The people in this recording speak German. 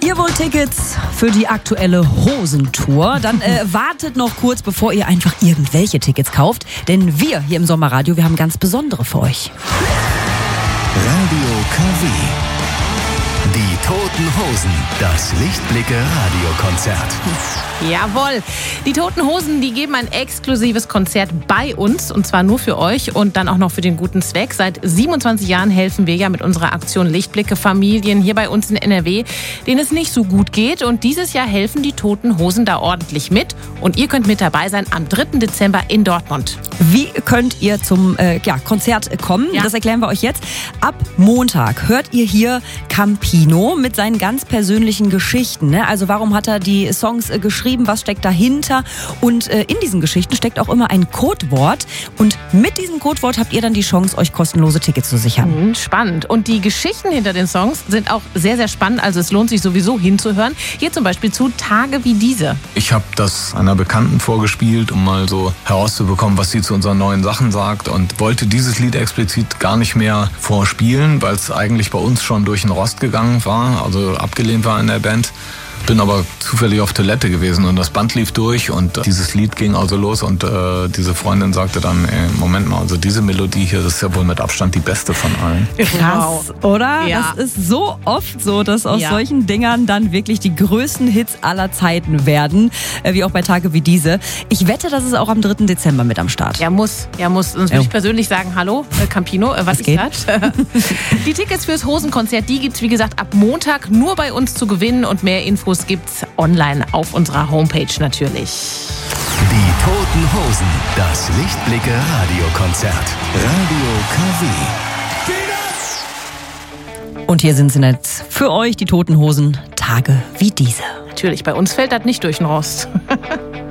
Ihr wollt Tickets für die aktuelle Hosentour? Dann wartet noch kurz, bevor ihr einfach irgendwelche Tickets kauft. Denn wir hier im Sommerradio, wir haben ganz besondere für euch. Radio KW. Die Toten Hosen. Das Lichtblicke-Radiokonzert. Jawohl. Die Toten Hosen, die geben ein exklusives Konzert bei uns. Und zwar nur für euch und dann auch noch für den guten Zweck. Seit 27 Jahren helfen wir ja mit unserer Aktion Lichtblicke Familien hier bei uns in NRW, denen es nicht so gut geht. Und dieses Jahr helfen die Toten Hosen da ordentlich mit. Und ihr könnt mit dabei sein am 3. Dezember in Dortmund. Wie könnt ihr zum Konzert kommen? Ja. Das erklären wir euch jetzt. Ab Montag hört ihr hier Campino mit seinen ganz persönlichen Geschichten. Ne? Also warum hat er die Songs geschrieben? Was steckt dahinter? Und in diesen Geschichten steckt auch immer ein Codewort. Und mit diesem Codewort habt ihr dann die Chance, euch kostenlose Tickets zu sichern. Spannend. Und die Geschichten hinter den Songs sind auch sehr, sehr spannend. Also es lohnt sich sowieso hinzuhören. Hier zum Beispiel zu Tage wie diese. Ich habe das einer Bekannten vorgespielt, um mal so herauszubekommen, was sie zu unseren neuen Sachen sagt. Und wollte dieses Lied explizit gar nicht mehr vorspielen, weil es eigentlich bei uns schon durch den Rost gegangen war, also abgelehnt war in der Band. Bin aber zufällig auf Toilette gewesen und das Band lief durch und dieses Lied ging also los und diese Freundin sagte dann, Moment mal, also diese Melodie hier, das ist ja wohl mit Abstand die beste von allen. Krass, oder? Ja. Das ist so oft so, dass aus solchen Dingern dann wirklich die größten Hits aller Zeiten werden, wie auch bei Tage wie diese. Ich wette, das ist auch am 3. Dezember mit am Start. Ja, muss. Sonst würde ich persönlich sagen, hallo, Campino, was ist das? Die Tickets fürs Hosenkonzert, die gibt's wie gesagt ab Montag nur bei uns zu gewinnen und mehr Infos gibt's online auf unserer Homepage natürlich. Die Toten Hosen. Das Lichtblicke-Radiokonzert. Radio KW. Und hier sind sie jetzt für euch, die Toten Hosen, Tage wie diese. Natürlich, bei uns fällt das nicht durch den Rost.